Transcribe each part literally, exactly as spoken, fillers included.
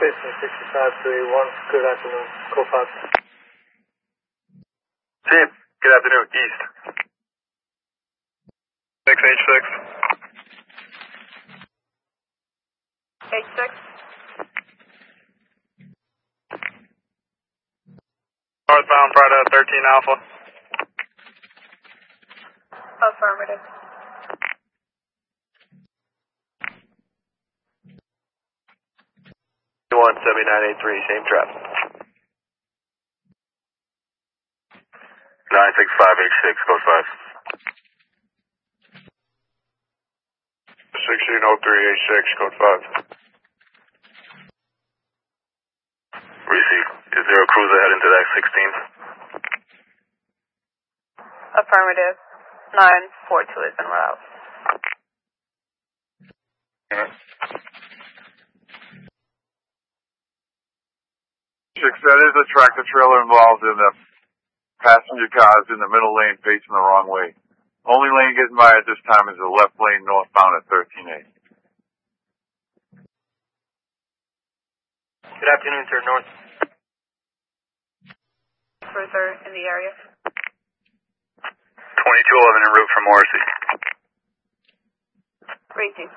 Station sixty-five three one, good afternoon, code five. Team, good afternoon, East. six H six. H six. Northbound Prada thirteen Alpha. Affirmative. one seventy-nine eighty-three, same trap. nine six five H six, code five. sixteen oh three H six, code five. Receive. Is there a cruiser heading to that sixteen? Affirmative. nine four two is en route. Alright. Six, that is a tractor trailer involved in the passenger cars in the middle lane facing the wrong way. Only lane getting by at this time is the left lane northbound at thirteen A. Good afternoon, sir, north. Cruiser in the area. twenty-two eleven en route from Morrissey. Receive.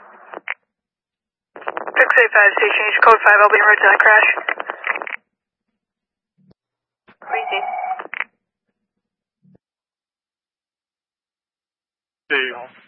six eight five Station H, code five, I'll be en route to that crash. Receive. Steve.